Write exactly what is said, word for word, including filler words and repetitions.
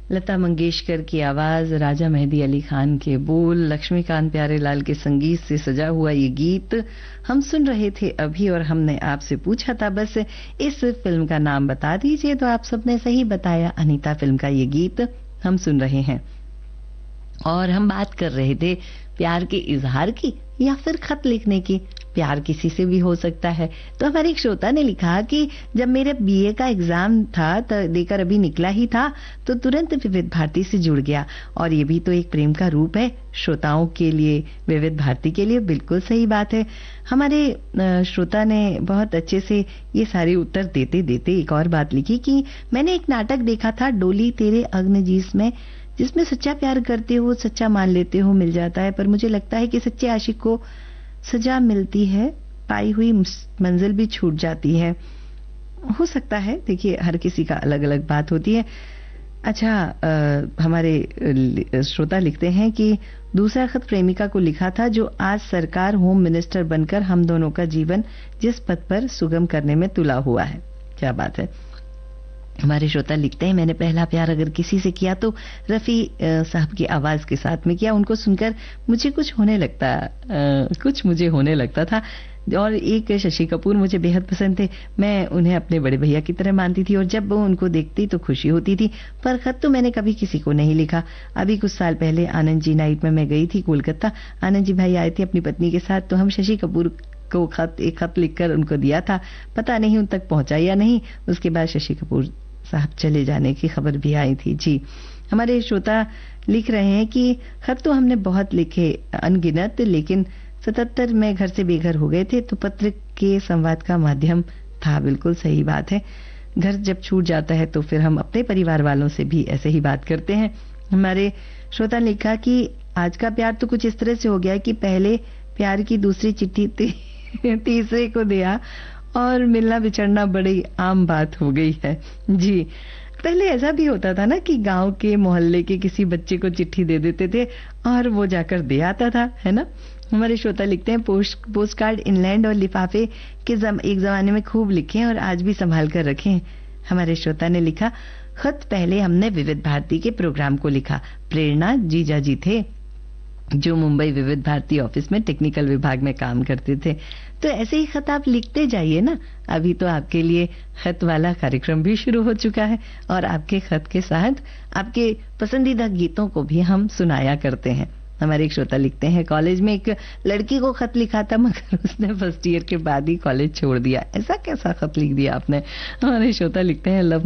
लता मंगेशकर की आवाज, राजा मेहदी अली खान के बोल, लक्ष्मीकांत प्यारेलाल के संगीत से सजा हुआ ये गीत हम सुन रहे थे अभी। और हमने आपसे पूछा था बस इस फिल्म का नाम बता दीजिए, तो आप सबने सही बताया, अनीता फिल्म का ये गीत हम सुन रहे हैं। और हम बात कर रहे थे प्यार के इजहार की या फिर खत लिखने की। प्यार किसी से भी हो सकता है। तो हमारे एक श्रोता ने लिखा कि जब मेरे बीए का एग्जाम था तो देकर अभी निकला ही था तो तुरंत विविध भारती से जुड़ गया, और ये भी तो एक प्रेम का रूप है श्रोताओं के लिए, विविध भारती के लिए। बिल्कुल सही बात है। हमारे श्रोता ने बहुत अच्छे से ये सारे उत्तर देते देते एक और बात लिखी कि मैंने एक नाटक देखा था, डोली तेरे अग्नजीस में, जिसमें सच्चा प्यार करते हो, सच्चा मान लेते हो, मिल जाता है, पर मुझे लगता है कि सच्चे आशिक को सजा मिलती है, पाई हुई मंजिल भी छूट जाती है। हो सकता है, देखिए हर किसी का अलग अलग बात होती है। अच्छा, आ, हमारे श्रोता लिखते हैं कि दूसरा खत प्रेमिका को लिखा था जो आज सरकार होम मिनिस्टर बनकर हम दोनों का जीवन जिस पद पर सुगम करने में तुला हुआ है। क्या बात है। हमारे श्रोता लिखते हैं मैंने पहला प्यार अगर किसी से किया तो रफी साहब की आवाज के साथ में किया। उनको सुनकर मुझे कुछ होने लगता आ, कुछ मुझे होने लगता था। और एक शशि कपूर मुझे बेहद पसंद थे, मैं उन्हें अपने बड़े भैया की तरह मानती थी और जब वो उनको देखती तो खुशी होती थी। पर खत तो मैंने कभी किसी को नहीं लिखा। अभी कुछ साल पहले आनंद जी नाइट में मैं गई थी कोलकाता। आनंद जी भाई आए थे अपनी पत्नी के साथ, तो हम शशि कपूर को खत एक खत लिखकर उनको दिया था। पता नहीं उन तक पहुंचा या नहीं। उसके बाद शशि कपूर साहब चले जाने की खबर भी आई थी। जी, हमारे श्रोता लिख रहे हैं कि खत तो हमने बहुत लिखे अनगिनत, लेकिन सतहत्तर में घर से बेघर हो गए थे तो पत्र के संवाद का माध्यम था। बिल्कुल सही बात है। घर जब छूट जाता है तो फिर हम अपने परिवार वालों से भी ऐसे ही बात करते हैं। हमारे श्रोता ने लिखा कि आज का प्यार तो कुछ इस तरह से हो गया कि पहले प्यार की दूसरी चिट्ठी तीसरे को दिया और मिलना बिछड़ना बड़ी आम बात हो गई है। जी, पहले ऐसा भी होता था ना कि गांव के मोहल्ले के किसी बच्चे को चिट्ठी दे देते थे और वो जाकर दे आता था, है ना। हमारे श्रोता लिखते हैं पोस्ट पोस्ट कार्ड इंग्लैंड और लिफाफे के जम, एक जमाने में खूब लिखे और आज भी संभाल कर रखे हैं। हमारे श्रोता ने लिखा खत पहले हमने विविध भारती के प्रोग्राम को लिखा। प्रेरणा जीजा जी थे जो मुंबई विविध भारती ऑफिस में टेक्निकल विभाग में काम करते थे। तो ऐसे ही खत आप लिखते जाइए ना। अभी तो आपके लिए खत वाला कार्यक्रम भी शुरू हो चुका है और आपके खत के साथ आपके पसंदीदा गीतों को भी हम सुनाया करते हैं। हमारे एक श्रोता लिखते हैं कॉलेज में एक लड़की को खत लिखा था मगर उसने फर्स्ट ईयर के बाद ही कॉलेज छोड़ दिया। ऐसा कैसा खत लिख दिया आपने। हमारे श्रोता लिखते हैं लव